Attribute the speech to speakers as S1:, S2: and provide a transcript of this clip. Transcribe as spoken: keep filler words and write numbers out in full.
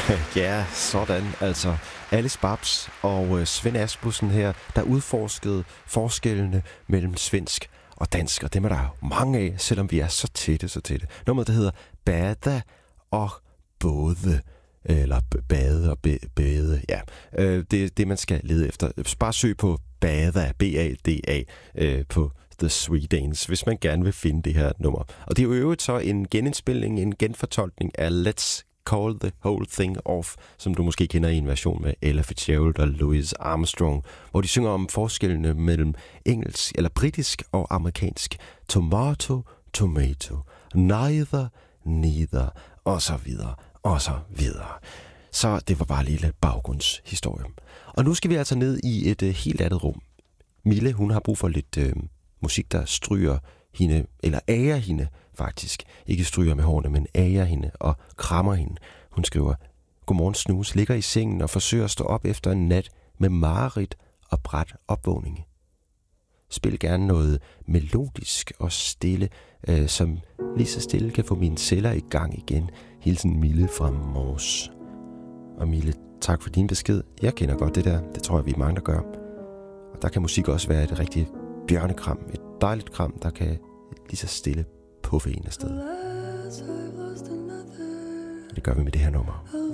S1: Ja, sådan. Altså, Alice Babs og øh, Svend Asmussen her, der udforskede forskellene mellem svensk og dansk. Og dem er der jo mange af, selvom vi er så tætte, så tætte. Nummeret, der hedder Bada og Både. Eller bade og be- bade, ja. Øh, det er det, man skal lede efter. Bare søg på Bada, B A D A, øh, på The Sweetdanes, hvis man gerne vil finde det her nummer. Og det er jo øvrigt så en genindspilning, en genfortolkning af Let's Call the Whole Thing Off, som du måske kender i en version med Ella Fitzgerald og Louis Armstrong, hvor de synger om forskellene mellem engelsk eller britisk og amerikansk. Tomato, tomato, neither, neither, og så videre, og så videre. Så det var bare lige lidt baggrundshistorie. Og nu skal vi altså ned i et uh, helt andet rum. Mille, hun har brug for lidt uh, musik, der stryger hende, eller ærer hende faktisk. Ikke stryger med hårene, men ærer hende og krammer hende. Hun skriver, godmorgen snus, ligger i sengen og forsøger at stå op efter en nat med mareridt og bræt opvågning. Spil gerne noget melodisk og stille, øh, som lige så stille kan få mine celler i gang igen. Hilsen Mille fra Mors. Og Mille, tak for din besked. Jeg kender godt det der. Det tror jeg, vi er mange, der gør. Og der kan musik også være et rigtigt bjørnekram. Et dejligt kram, der kan lige så stille puffe en afsted. Det gør vi med det her nummer.